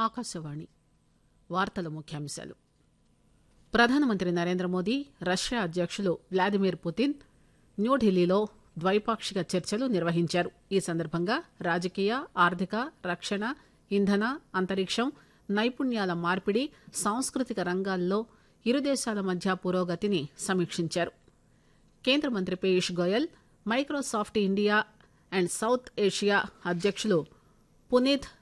ఆకాశవాణి వార్తల ముఖ్యాంశాలు. ప్రధానమంత్రి నరేంద్ర మోదీ, రష్యా అధ్యక్షులు వ్లాదిమిర్ పుతిన్ న్యూఢిల్లీలో ద్వైపాక్షిక చర్చలు నిర్వహించారు. ఈ సందర్భంగా రాజకీయ, ఆర్థిక, రక్షణ, ఇంధన, అంతరిక్షం, నైపుణ్యాల మార్పిడి, సాంస్కృతిక రంగాల్లో ఇరు దేశాల మధ్య పురోగతిని సమీక్షించారు. కేంద్ర మంత్రి Piyush Goyal, Microsoft India and south Asia అధ్యక్షులు పునీత్